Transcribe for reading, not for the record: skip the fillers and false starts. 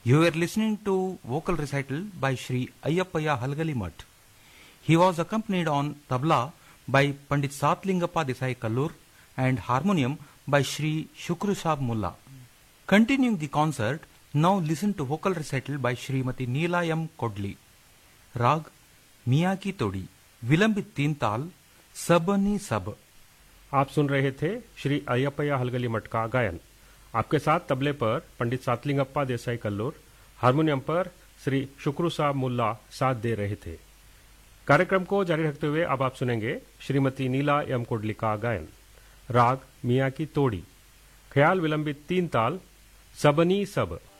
You were listening to vocal recital by Sri Ayyapaya Halgalimath. He was accompanied on tabla by Pandit Satlingappa Desai Kallur and harmonium by Sri Shukru Sahab Mulla. Continuing the concert, now listen to vocal recital by Srimati Neela M. Kodli. Rag मियाँ की तोड़ी, विलंबित तीन ताल, सबनी सब। आप सुन रहे थे श्री अय्यप्पया हलगली मठ का गायन। आपके साथ तबले पर पंडित सातलिंगप्पा देसाई कल्लूर, हारमोनियम पर श्री शुक्रू साहब मुल्ला साथ दे रहे थे। कार्यक्रम को जारी रखते हुए अब आप सुनेंगे श्रीमती नीला एम कोडली का गायन। राग मियाँ की तोड़ी, ख्याल विलंबित तीन ताल, सबनी सब।